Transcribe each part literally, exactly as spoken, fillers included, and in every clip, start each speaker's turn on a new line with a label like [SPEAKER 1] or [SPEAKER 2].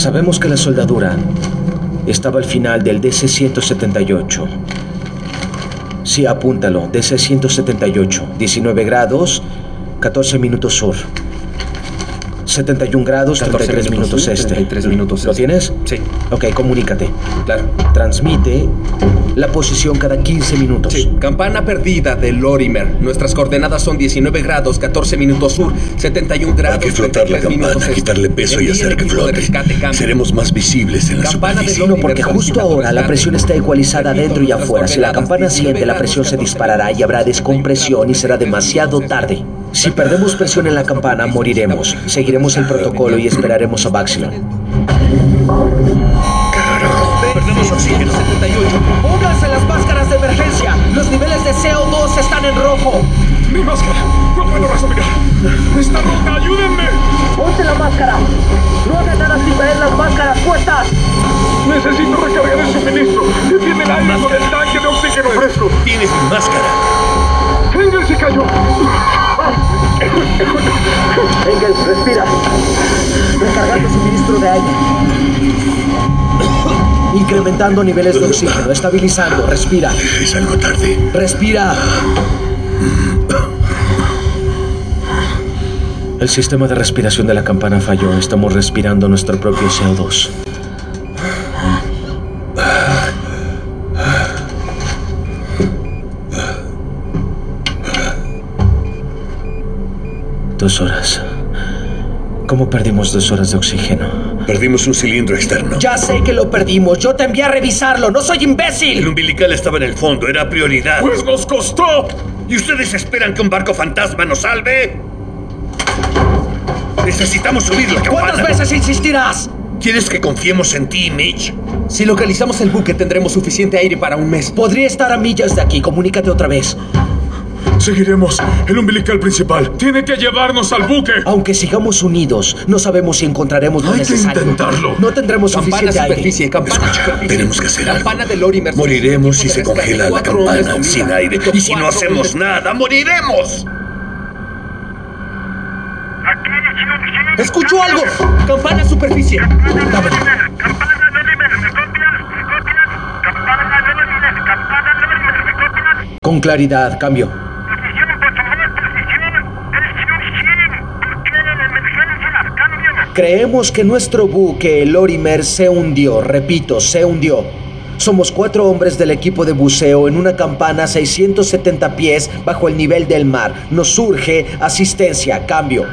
[SPEAKER 1] Sabemos que la soldadura estaba al final del D C ciento setenta y ocho. Sí, apúntalo. D C ciento setenta y ocho. diecinueve grados, catorce minutos sur. setenta y un grados, treinta y tres minutos este.
[SPEAKER 2] treinta y tres minutos
[SPEAKER 1] ¿Lo
[SPEAKER 2] este.
[SPEAKER 1] tienes?
[SPEAKER 2] Sí.
[SPEAKER 1] Ok, comunícate.
[SPEAKER 2] Claro.
[SPEAKER 1] Transmite la posición cada quince minutos.
[SPEAKER 2] Sí. Campana perdida de Lorimer. Nuestras coordenadas son diecinueve grados, catorce minutos sur, setenta y un grados,
[SPEAKER 3] Hay que flotar la campana, quitarle peso y hacer que flote. Seremos más visibles en la superficie.
[SPEAKER 1] No, porque justo ahora la presión está ecualizada adentro y afuera. Si la campana siente, la presión se disparará y habrá descompresión y será demasiado tarde. Si perdemos presión en la campana, moriremos. Seguiremos el protocolo y esperaremos a Baxilon.
[SPEAKER 3] ¡Carajo!
[SPEAKER 1] Perdemos oxígeno. setenta y ocho. ¡Pónganse las máscaras de emergencia! Los niveles de C O dos están en rojo.
[SPEAKER 4] ¡Mi máscara! ¡No puedo respirar! ¡Está rota! ¡Ayúdenme!
[SPEAKER 1] ¡Ponte la máscara! ¡No hagas nada sin traer las máscaras puestas!
[SPEAKER 4] Necesito recargar el suministro. Detiene el aire con el tanque de oxígeno fresco.
[SPEAKER 3] Tienes mi máscara.
[SPEAKER 4] ¡Engel se cayó!
[SPEAKER 1] Engel, respira. Recargando suministro de aire. Incrementando niveles de oxígeno. Estabilizando. Respira.
[SPEAKER 3] Es algo tarde.
[SPEAKER 1] Respira. El sistema de respiración de la campana falló. Estamos respirando nuestro propio C O dos. Dos horas. ¿Cómo perdimos dos horas de oxígeno?
[SPEAKER 3] Perdimos un cilindro externo.
[SPEAKER 1] Ya sé que lo perdimos. Yo te envié a revisarlo. ¡No soy imbécil!
[SPEAKER 3] El umbilical estaba en el fondo. Era prioridad.
[SPEAKER 4] ¡Pues nos costó!
[SPEAKER 3] ¿Y ustedes esperan que un barco fantasma nos salve? Necesitamos subir la campana.
[SPEAKER 1] ¿Cuántas veces insistirás?
[SPEAKER 3] ¿Quieres que confiemos en ti, Mitch?
[SPEAKER 2] Si localizamos el buque, tendremos suficiente aire para un mes.
[SPEAKER 1] Podría estar a millas de aquí. Comunícate otra vez.
[SPEAKER 4] Seguiremos. El umbilical principal tiene que llevarnos al buque.
[SPEAKER 1] Aunque sigamos unidos, no sabemos si encontraremos lo
[SPEAKER 4] Hay
[SPEAKER 1] necesario.
[SPEAKER 4] que intentarlo.
[SPEAKER 1] No tendremos
[SPEAKER 2] Campana
[SPEAKER 1] suficiente aire.
[SPEAKER 2] superficie, campana
[SPEAKER 3] Escucha,
[SPEAKER 2] superficie.
[SPEAKER 3] tenemos que hacer algo.
[SPEAKER 2] Campana de Lorimer.
[SPEAKER 3] Moriremos si se
[SPEAKER 2] Equipo de
[SPEAKER 3] congela la
[SPEAKER 2] rescate, cuatro hombres
[SPEAKER 3] campana
[SPEAKER 2] con
[SPEAKER 3] sin
[SPEAKER 2] vida.
[SPEAKER 3] aire. Y si no
[SPEAKER 2] Cuatro
[SPEAKER 3] hacemos
[SPEAKER 2] hombres.
[SPEAKER 3] nada, moriremos.
[SPEAKER 2] ¡Escucho algo! ¡Campana superficie!
[SPEAKER 1] Dámelo. Con claridad, cambio. Creemos que nuestro buque, el Lorimer, se hundió. Repito, se hundió. Somos cuatro hombres del equipo de buceo en una campana a seiscientos setenta pies bajo el nivel del mar. Nos surge asistencia. Cambio.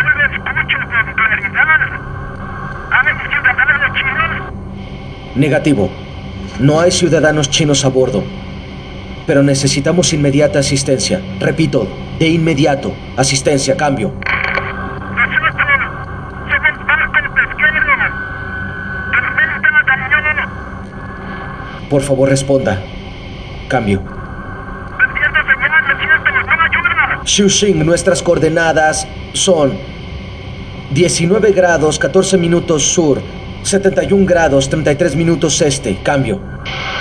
[SPEAKER 1] Negativo. No hay ciudadanos chinos a bordo. Pero necesitamos inmediata asistencia. Repito, de inmediato. Asistencia, cambio. Por favor, responda. Cambio. Xuxing, nuestras coordenadas son diecinueve grados, catorce minutos sur, setenta y un grados, treinta y tres minutos este. Cambio.